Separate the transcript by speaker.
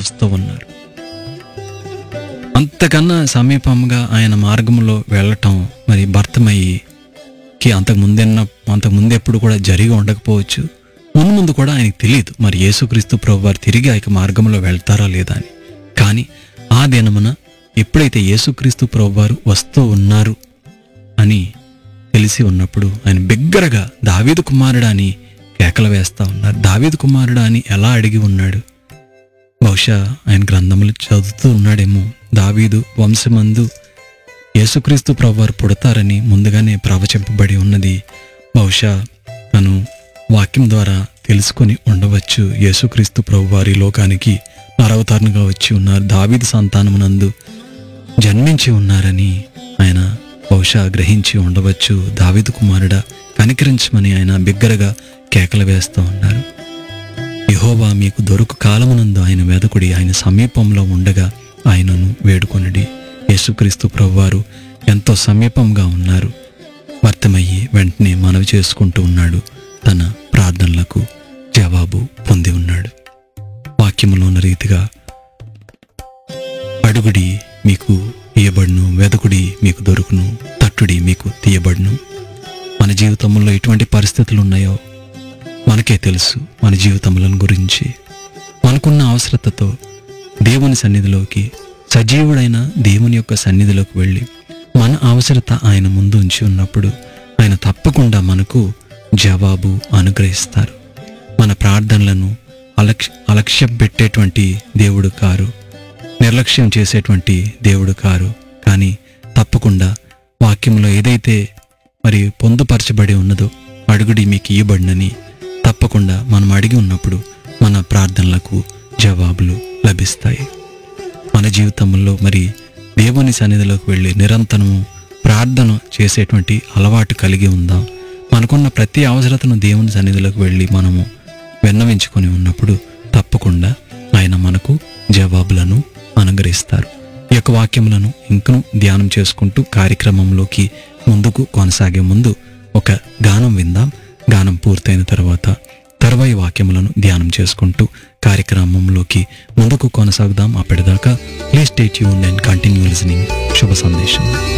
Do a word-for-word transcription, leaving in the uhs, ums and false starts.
Speaker 1: వస్తూ ఉన్నారు. అంతకన్నా సమీపంగా ఆయన మార్గంలో వెళ్ళటం మరి భర్తమయ్యికి అంతకు ముందెన్న అంతకు ముందు ఎప్పుడు కూడా జరిగి ఉండకపోవచ్చు. ముందు ముందు కూడా ఆయనకు తెలియదు మరి యేసుక్రీస్తు ప్రభువారు తిరిగి ఆ మార్గంలో వెళ్తారా లేదా అని. కానీ ఆ దినమున ఎప్పుడైతే యేసుక్రీస్తు ప్రభువారు వస్తూ ఉన్నారు అని తెలిసి ఉన్నప్పుడు ఆయన బిగ్గరగా దావీదు కుమారుడా అని కేకలు వేస్తా ఉన్నారు. దావీదు కుమారుడా అని ఎలా అడిగి ఉన్నాడు? బహుశా ఆయన గ్రంథములు చదువుతూ ఉన్నాడేమో. దావీదు వంశమందు యేసుక్రీస్తు ప్రభువారు పుడతారని ముందుగానే ప్రవచింపబడి ఉన్నది. బహుశా తను వాక్యం ద్వారా తెలుసుకొని ఉండవచ్చు. యేసుక్రీస్తు ప్రభువారి లోకానికి నరవతారణగా వచ్చి ఉన్నారు, దావీదు సంతానమునందు జన్మించి ఉన్నారని ఆయన బహుశా గ్రహించి ఉండవచ్చు. దావీదు కుమారుడా కనికరించమని ఆయన బిగ్గరగా కేకలు వేస్తూ ఉన్నారు. యెహోవా మీకు దొరుకు కాలమునందు ఆయన వెదకుడి, ఆయన సమీపంలో ఉండగా ఆయనను వేడుకొనుడి. యేసుక్రీస్తు ప్రభువారు ఎంతో సమీపంగా ఉన్నారు. భర్తమయ్యి వెంటనే మనవి చేసుకుంటూ ఉన్నాడు. తన ప్రార్థనలకు జవాబు పొంది ఉన్నాడు. వాక్యములోని రీతిగా అడుగుడి మీకు ఇయ్యబడును, వెదకుడి మీకు దొరుకును, తట్టుడి మీకు తీయబడును. మన జీవితంలో ఎటువంటి పరిస్థితులు ఉన్నాయో మనకే తెలుసు. మన జీవితములను గురించి మనకున్న అవసరతతో దేవుని సన్నిధిలోకి, సజీవుడైన దేవుని యొక్క సన్నిధిలోకి వెళ్ళి మన అవసరత ఆయన ముందు ఉంచి ఉన్నప్పుడు ఆయన తప్పకుండా మనకు జవాబు అనుగ్రహిస్తారు. మన ప్రార్థనలను అలక్ష అలక్ష్యం పెట్టేటువంటి దేవుడు కారు, నిర్లక్ష్యం చేసేటువంటి దేవుడు కారు. కానీ తప్పకుండా వాక్యంలో ఏదైతే మరి పొందుపరచబడి ఉన్నదో అడుగుడి మీకు ఇయ్యబడినని తప్పకుండా మనం అడిగి ఉన్నప్పుడు మన ప్రార్థనలకు జవాబులు లభిస్తాయి. మన జీవితంలో మరి దేవుని సన్నిధిలోకి వెళ్ళి నిరంతరము ప్రార్థన చేసేటువంటి అలవాటు కలిగి ఉందాం. మనకున్న ప్రతి అవసరతను దేవుని సన్నిధిలోకి వెళ్ళి మనము విన్నవించుకొని ఉన్నప్పుడు తప్పకుండా ఆయన మనకు జవాబులను అనుగ్రహిస్తారు. ఈ యొక్క వాక్యములను ఇంకను ధ్యానం చేసుకుంటూ కార్యక్రమంలోకి ముందుకు కొనసాగే ముందు ఒక గానం విందాం. గానం పూర్తయిన తర్వాత తర్వాయి వాక్యములను ధ్యానం చేసుకుంటూ కార్యక్రమంలోకి ముందుకు కొనసాగుదాం. అప్పటిదాకా please stay tuned and continue listening. శుభ సందేశం.